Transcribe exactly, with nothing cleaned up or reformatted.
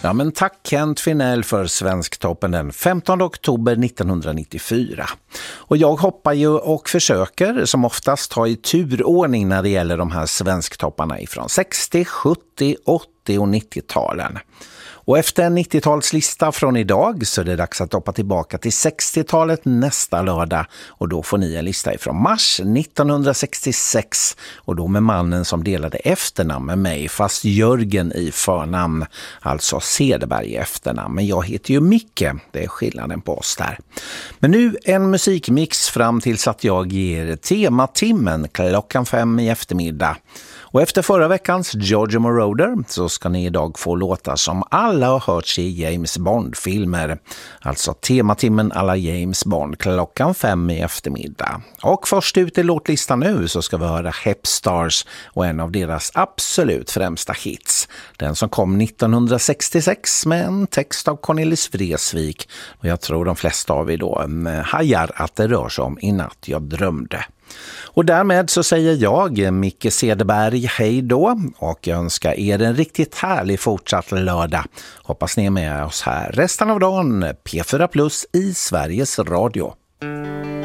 Ja, men tack Kent Finell för Svensktoppen den femtonde oktober nittonhundranittiofyra. Och jag hoppar ju och försöker som oftast ta i turordning när det gäller de här Svensktopparna ifrån sextio, sjuttio, åttio och nittio-talen. Och efter en nittio-talslista från idag så är det dags att hoppa tillbaka till sextio-talet nästa lördag. Och då får ni en lista ifrån mars nittonhundrasextiosex. Och då med mannen som delade efternamn med mig, fast Jörgen i förnamn. Alltså Cederberg i efternamn. Men jag heter ju Micke, det är skillnaden på oss där. Men nu en musikmix fram tills att jag ger tematimmen klockan fem i eftermiddag. Och efter förra veckans Giorgio Moroder så ska ni idag få låtar som alla har hört i James Bond-filmer. Alltså tematimmen alla James Bond klockan fem i eftermiddag. Och först ut i låtlistan nu så ska vi höra Hep Stars och en av deras absolut främsta hits. Den som kom nittonhundrasextiosex med en text av Cornelis Vreeswijk. Och jag tror de flesta av er då hajar att det rör sig om I natt jag drömde. Och därmed så säger jag, Micke Cederberg, hej då och jag önskar er en riktigt härlig fortsatt lördag. Hoppas ni är med oss här resten av dagen, P fyra plus i Sveriges Radio.